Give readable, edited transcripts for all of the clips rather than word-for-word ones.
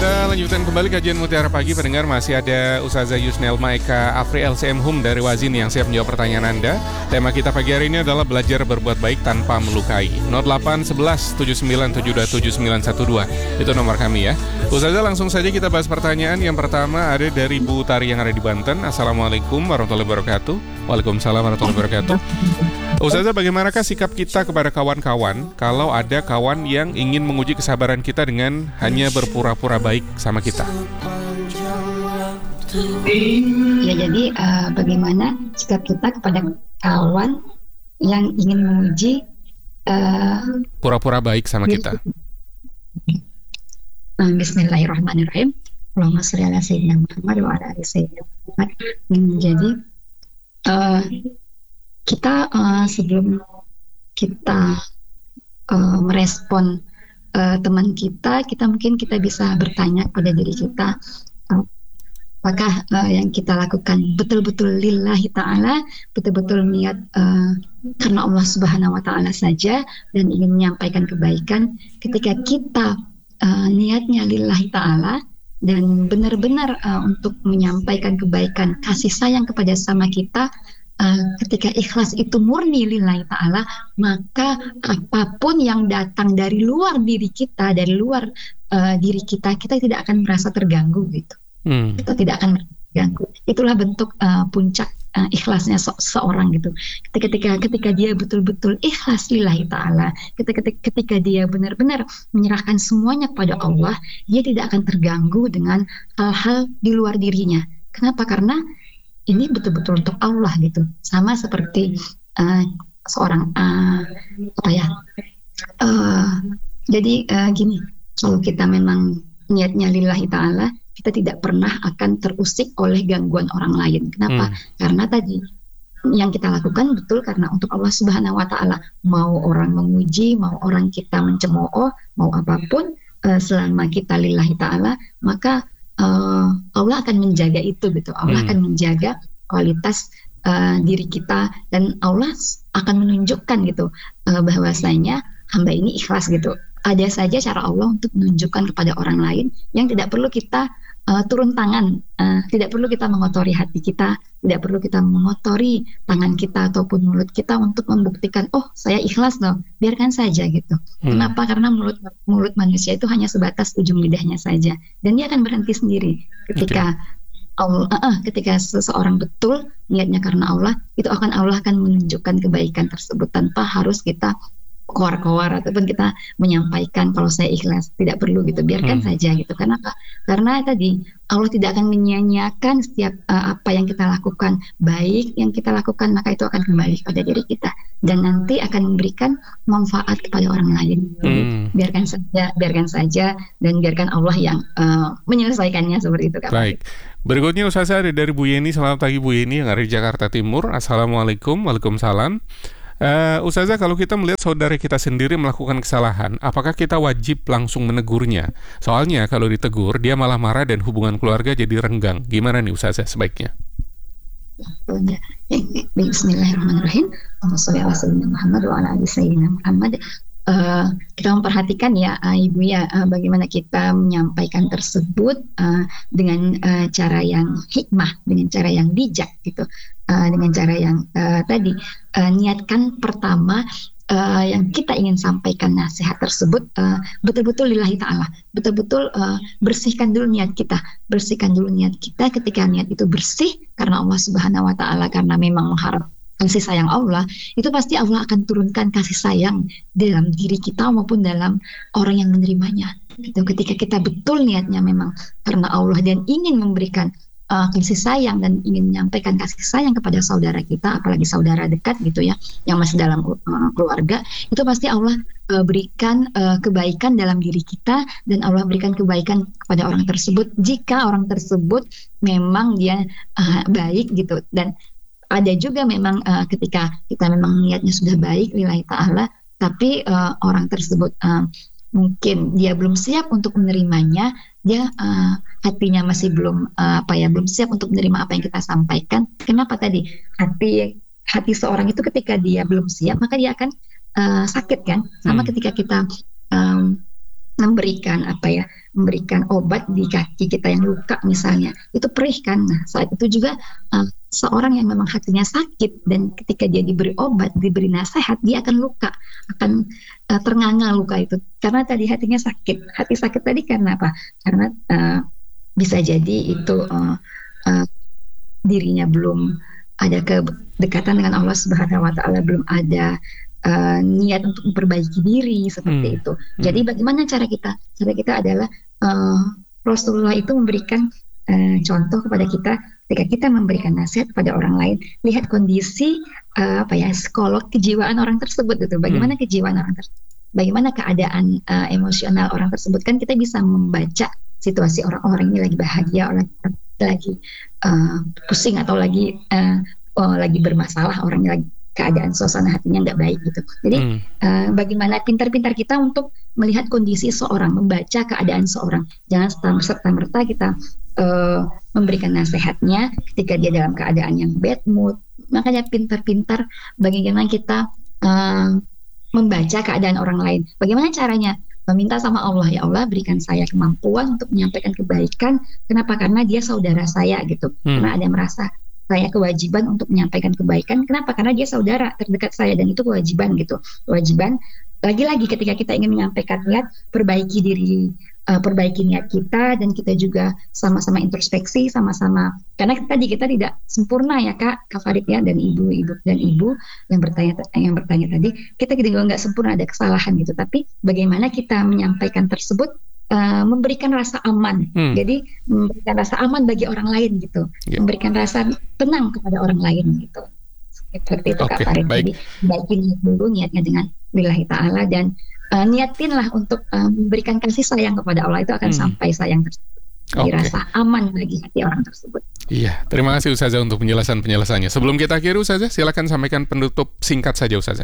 Kita lanjutkan kembali kajian Mutiara Pagi. Pendengar, masih ada Ustazah Yusnel Maika Afri LCM Hum dari Wazini yang siap menjawab pertanyaan Anda. Tema kita pagi hari ini adalah belajar berbuat baik tanpa melukai. 0811 79727912 itu nomor kami ya. Ustazah, langsung saja kita bahas pertanyaan. Yang pertama ada dari Bu Tari yang ada di Banten. Assalamualaikum warahmatullahi wabarakatuh. Waalaikumsalam warahmatullahi wabarakatuh. Ustazah, bagaimanakah sikap kita kepada kawan-kawan kalau ada kawan yang ingin menguji kesabaran kita dengan hanya berpura-pura baik sama kita? Ya, jadi bagaimana sikap kita kepada kawan yang ingin menguji pura-pura baik sama kita? Bismillahirrahmanirrahim. Allahumma sholli ala sayyidina Muhammad wa ala ali sayyidina Muhammad. Jadi kita sebelum kita merespon teman kita mungkin kita bisa bertanya pada diri kita, apakah yang kita lakukan betul-betul lillahi ta'ala, betul-betul niat karena Allah Subhanahu wa ta'ala saja dan ingin menyampaikan kebaikan. Ketika kita niatnya lillahi ta'ala dan benar-benar untuk menyampaikan kebaikan, kasih sayang kepada sama kita, ketika ikhlas itu murni lillahi ta'ala, maka apapun yang datang dari luar diri kita, dari luar diri kita tidak akan merasa terganggu gitu. Kita tidak akan merasa terganggu. Itulah bentuk puncak ikhlasnya seorang gitu. Ketika dia betul-betul ikhlas lillahi ta'ala, ketika dia benar-benar menyerahkan semuanya kepada Allah, dia tidak akan terganggu dengan hal-hal di luar dirinya. Kenapa? Karena ini betul-betul untuk Allah gitu. Sama seperti seorang jadi gini, kalau kita memang niatnya lillahi ta'ala, kita tidak pernah akan terusik oleh gangguan orang lain. Kenapa? Karena tadi yang kita lakukan betul karena untuk Allah Subhanahu wa ta'ala. Mau orang menguji, mau orang kita mencemooh, mau apapun, selama kita lillahi ta'ala, maka Allah akan menjaga itu gitu. Allah akan menjaga kualitas diri kita, dan Allah akan menunjukkan gitu bahwasanya hamba ini ikhlas gitu. Ada saja cara Allah untuk menunjukkan kepada orang lain yang tidak perlu kita turun tangan, tidak perlu kita mengotori hati kita, tidak perlu kita mengotori tangan kita ataupun mulut kita untuk membuktikan, oh saya ikhlas loh, biarkan saja gitu. Kenapa? Karena mulut manusia itu hanya sebatas ujung lidahnya saja, dan dia akan berhenti sendiri ketika ketika seseorang betul niatnya karena Allah, itu Allah akan menunjukkan kebaikan tersebut tanpa harus kita koar-koar ataupun kita menyampaikan kalau saya ikhlas. Tidak perlu gitu, biarkan saja gitu. Kenapa? Karena tadi Allah tidak akan menyia-nyiakan setiap apa yang kita lakukan baik yang kita lakukan, maka itu akan kembali pada diri kita dan nanti akan memberikan manfaat kepada orang lain. Jadi, biarkan saja dan biarkan Allah yang menyelesaikannya seperti itu. Baik. Berikutnya Ustazah ada dari Bu Yeni. Selamat pagi Bu Yeni yang ada di Jakarta Timur. Assalamualaikum. Waalaikumsalam. Ustazah, kalau kita melihat saudara kita sendiri melakukan kesalahan, apakah kita wajib langsung menegurnya? Soalnya kalau ditegur, dia malah marah dan hubungan keluarga jadi renggang. Gimana nih Ustazah sebaiknya? Bismillahirrahmanirrahim. Muhammad wa ala ali sayyidina Muhammad. Kita memperhatikan ya Ibu ya, bagaimana kita menyampaikan tersebut dengan cara yang hikmah, dengan cara yang bijak gitu, dengan cara yang tadi niatkan pertama yang kita ingin sampaikan nasihat tersebut betul-betul lillahi ta'ala, betul-betul bersihkan dulu niat kita, ketika niat itu bersih karena Allah Subhanahu wa ta'ala, karena memang mengharap kasih sayang Allah, itu pasti Allah akan turunkan kasih sayang dalam diri kita maupun dalam orang yang menerimanya. Itu ketika kita betul niatnya memang karena Allah dan ingin memberikan kasih sayang dan ingin menyampaikan kasih sayang kepada saudara kita, apalagi saudara dekat gitu ya, yang masih dalam keluarga, itu pasti Allah berikan kebaikan dalam diri kita dan Allah berikan kebaikan kepada orang tersebut jika orang tersebut memang dia baik gitu. Dan ada juga memang ketika kita memang niatnya sudah baik lillahi ta'ala, tapi orang tersebut mungkin dia belum siap untuk menerimanya, dia hatinya masih belum belum siap untuk menerima apa yang kita sampaikan. Kenapa tadi? Hati seorang itu ketika dia belum siap, maka dia akan sakit kan. Sama ketika kita memberikan obat di kaki kita yang luka misalnya, itu perih kan. Nah, saat itu juga seorang yang memang hatinya sakit dan ketika dia diberi obat, diberi nasihat, dia akan luka, akan ternganga luka itu karena tadi hatinya sakit. Hati sakit tadi karena apa? Karena bisa jadi itu dirinya belum ada kedekatan dengan Allah Subhanahu wa taala, belum ada niat untuk memperbaiki diri seperti itu. Jadi bagaimana cara kita? Cara kita adalah Rasulullah itu memberikan contoh kepada kita ketika kita memberikan nasihat kepada orang lain, lihat kondisi psikolog kejiwaan orang tersebut itu. Bagaimana kejiwaan orang tersebut? Bagaimana keadaan emosional orang tersebut? Kan kita bisa membaca situasi orang ini lagi bahagia, orang lagi pusing atau lagi bermasalah, orangnya lagi keadaan suasana hatinya nggak baik gitu. Jadi bagaimana pintar-pintar kita untuk melihat kondisi seorang, membaca keadaan seorang. Jangan serta-merta kita memberikan nasihatnya ketika dia dalam keadaan yang bad mood. Makanya pintar-pintar bagaimana kita membaca keadaan orang lain. Bagaimana caranya? Meminta sama Allah, ya Allah berikan saya kemampuan untuk menyampaikan kebaikan. Kenapa? Karena dia saudara saya gitu. Karena ada yang merasa saya kewajiban untuk menyampaikan kebaikan. Kenapa? Karena dia saudara terdekat saya dan itu kewajiban gitu. Kewajiban. Lagi-lagi ketika kita ingin menyampaikan niat, perbaiki diri, perbaiki niat kita, dan kita juga sama-sama introspeksi, sama-sama. Karena tadi kita tidak sempurna ya Kak Farid ya, dan ibu yang bertanya tadi, kita juga nggak sempurna, ada kesalahan gitu. Tapi bagaimana kita menyampaikan tersebut memberikan rasa aman. Jadi memberikan rasa aman bagi orang lain gitu, memberikan rasa tenang kepada orang lain gitu. Seperti itu Kak Farid. Jadi baikin dulu niatnya dengan lillahi ta'ala dan niatinlah untuk memberikan kasih sayang kepada Allah, itu akan sampai sayang tersebut. Jadi rasa aman bagi hati orang tersebut. Iya, terima kasih Ustazah untuk penjelasannya. Sebelum kita akhiri Ustazah, silakan sampaikan penutup singkat saja Ustazah.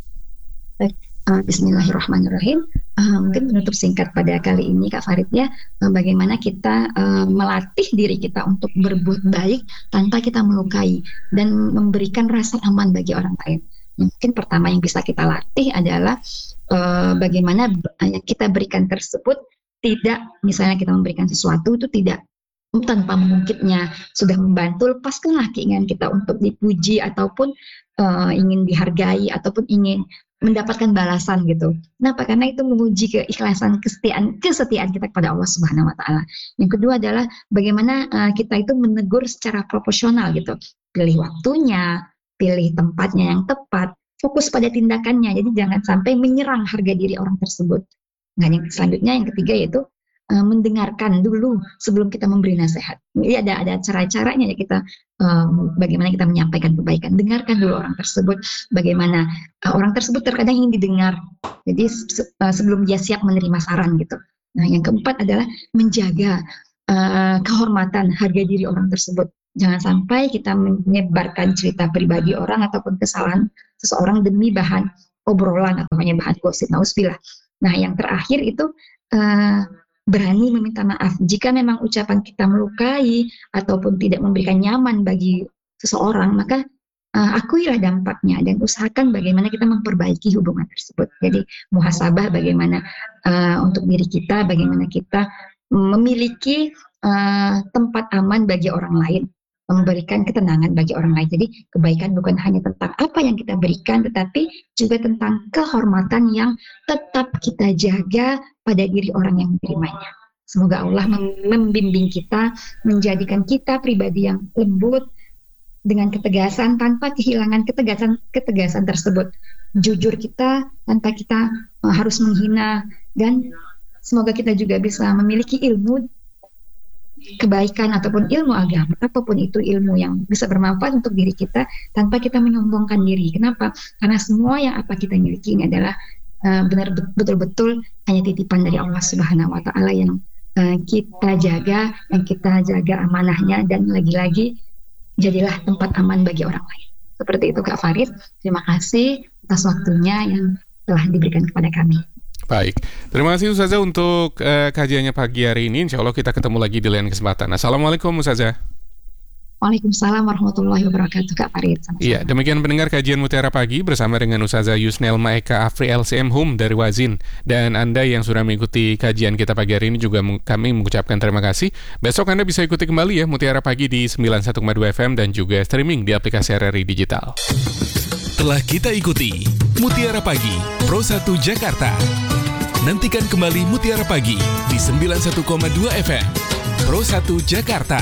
Bismillahirrahmanirrahim. Mungkin penutup singkat pada kali ini Kak Farid ya, bagaimana kita melatih diri kita untuk berbuat baik tanpa kita melukai dan memberikan rasa aman bagi orang lain. Mungkin pertama yang bisa kita latih adalah bagaimana yang kita berikan tersebut tidak, misalnya kita memberikan sesuatu itu tidak tanpa mengungkitnya, sudah membantu, lepaskanlah keinginan kita untuk dipuji ataupun ingin dihargai ataupun ingin mendapatkan balasan gitu. Kenapa? Karena itu menguji keikhlasan, kesetiaan kita kepada Allah Subhanahu wa taala. Yang kedua adalah bagaimana kita itu menegur secara proporsional gitu. Pilih waktunya, pilih tempatnya yang tepat, fokus pada tindakannya. Jadi jangan sampai menyerang harga diri orang tersebut. Nah, yang selanjutnya yang ketiga yaitu mendengarkan dulu sebelum kita memberi nasihat. Jadi ada cara-caranya ya kita bagaimana kita menyampaikan kebaikan. Dengarkan dulu orang tersebut, bagaimana orang tersebut terkadang ingin didengar. Jadi sebelum dia siap menerima saran gitu. Nah, yang keempat adalah menjaga kehormatan, harga diri orang tersebut. Jangan sampai kita menyebarkan cerita pribadi orang ataupun kesalahan seseorang demi bahan obrolan atau hanya bahan gosip. Nauzubillah. Nah, yang terakhir itu berani meminta maaf jika memang ucapan kita melukai ataupun tidak memberikan nyaman bagi seseorang, maka akuilah dampaknya dan usahakan bagaimana kita memperbaiki hubungan tersebut. Jadi muhasabah bagaimana untuk diri kita, bagaimana kita memiliki tempat aman bagi orang lain, memberikan ketenangan bagi orang lain. Jadi kebaikan bukan hanya tentang apa yang kita berikan, tetapi juga tentang kehormatan yang tetap kita jaga pada diri orang yang menerimanya. Semoga Allah membimbing kita, menjadikan kita pribadi yang lembut, dengan ketegasan tanpa kehilangan ketegasan tersebut. Jujur kita tanpa kita harus menghina, dan semoga kita juga bisa memiliki ilmu kebaikan ataupun ilmu agama, apapun itu ilmu yang bisa bermanfaat untuk diri kita tanpa kita menyombongkan diri. Kenapa? Karena semua yang apa kita miliki ini adalah betul-betul hanya titipan dari Allah Subhanahu wa taala yang kita jaga amanahnya, dan lagi-lagi jadilah tempat aman bagi orang lain. Seperti itu Kak Farid. Terima kasih atas waktunya yang telah diberikan kepada kami. Baik, terima kasih Ustazah untuk kajiannya pagi hari ini. Insya Allah kita ketemu lagi di lain kesempatan. Assalamualaikum Ustazah. Waalaikumsalam warahmatullahi wabarakatuh, Kak Farid. Iya, demikian pendengar kajian Mutiara Pagi bersama dengan Ustazah Yusnel Maeka Afri LCM Hum dari Wazin. Dan Anda yang sudah mengikuti kajian kita pagi hari ini juga kami mengucapkan terima kasih. Besok Anda bisa ikuti kembali ya Mutiara Pagi di 91,2 FM dan juga streaming di aplikasi RRI Digital. Telah kita ikuti Mutiara Pagi Pro 1 Jakarta. Nantikan kembali Mutiara Pagi di 91,2 FM Pro 1 Jakarta.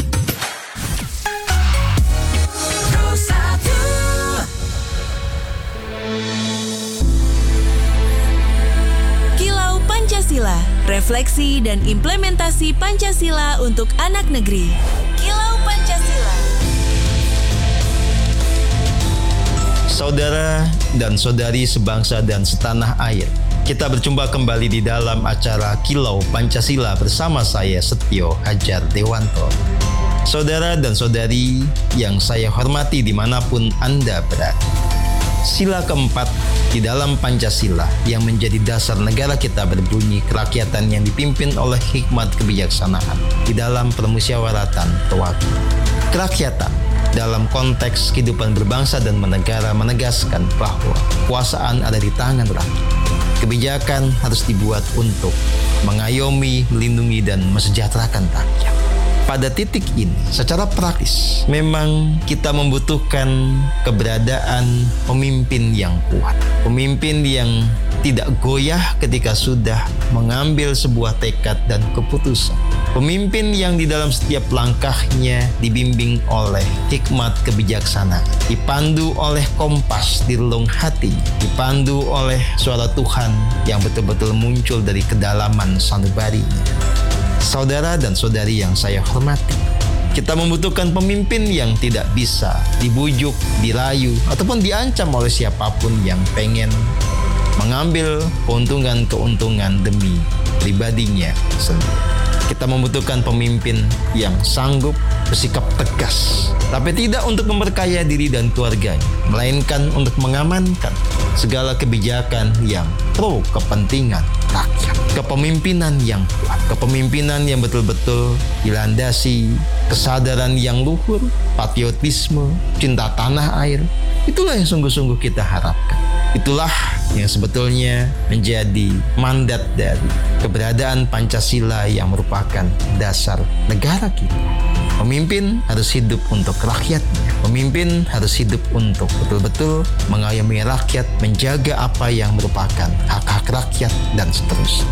Kilau Pancasila, refleksi dan implementasi Pancasila untuk anak negeri. Kilau Pancasila. Saudara dan saudari sebangsa dan setanah air, kita berjumpa kembali di dalam acara Kilau Pancasila bersama saya Setio Hajar Dewanto. Saudara dan saudari yang saya hormati dimanapun Anda berada, sila keempat di dalam Pancasila yang menjadi dasar negara kita berbunyi kerakyatan yang dipimpin oleh hikmat kebijaksanaan di dalam permusyawaratan terwakil. Kerakyatan dalam konteks kehidupan berbangsa dan bernegara menegaskan bahwa kekuasaan ada di tangan rakyat. Kebijakan harus dibuat untuk mengayomi, melindungi, dan mesejahterakan rakyat. Pada titik ini, secara praktis, memang kita membutuhkan keberadaan pemimpin yang kuat. Pemimpin yang tidak goyah ketika sudah mengambil sebuah tekad dan keputusan. Pemimpin yang di dalam setiap langkahnya dibimbing oleh hikmat kebijaksanaan, dipandu oleh kompas di relung hati, dipandu oleh suara Tuhan yang betul-betul muncul dari kedalaman sanubarinya. Saudara dan saudari yang saya hormati, kita membutuhkan pemimpin yang tidak bisa dibujuk, dirayu, ataupun diancam oleh siapapun yang pengen mengambil keuntungan demi pribadinya sendiri. Kita membutuhkan pemimpin yang sanggup bersikap tegas, tapi tidak untuk memperkaya diri dan keluarganya, melainkan untuk mengamankan segala kebijakan yang pro kepentingan rakyat. Kepemimpinan yang kuat, kepemimpinan yang betul-betul dilandasi kesadaran yang luhur, patriotisme, cinta tanah air. Itulah yang sungguh-sungguh kita harapkan. Itulah yang sebetulnya menjadi mandat dari keberadaan Pancasila yang merupakan dasar negara kita. Pemimpin harus hidup untuk rakyatnya. Pemimpin harus hidup untuk betul-betul mengayomi rakyat, menjaga apa yang merupakan hak-hak rakyat, dan seterusnya.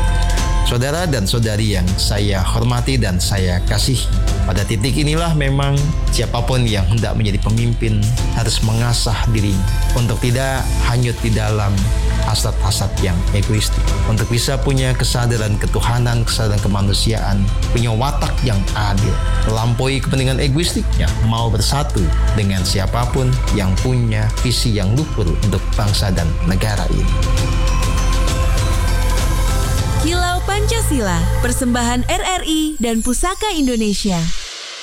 Saudara dan saudari yang saya hormati dan saya kasihi, pada titik inilah memang siapapun yang hendak menjadi pemimpin harus mengasah diri untuk tidak hanyut di dalam hasad-hasad yang egoistik, untuk bisa punya kesadaran ketuhanan, kesadaran kemanusiaan, punya watak yang adil, melampaui kepentingan egoistiknya, mau bersatu dengan siapapun yang punya visi yang luhur untuk bangsa dan negara ini. Kilau Pancasila, persembahan RRI dan Pusaka Indonesia.